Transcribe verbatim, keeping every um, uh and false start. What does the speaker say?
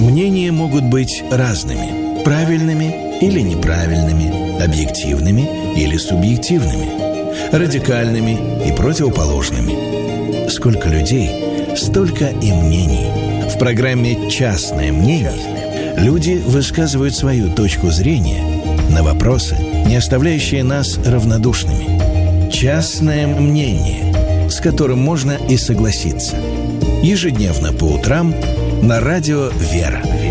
Мнения могут быть разными, правильными или неправильными, объективными или субъективными, радикальными и противоположными. Сколько людей, столько и мнений. В программе «Частное мнение» люди высказывают свою точку зрения на вопросы, не оставляющие нас равнодушными. «Частное мнение», с которым можно и согласиться. Ежедневно по утрам на радио «Вера».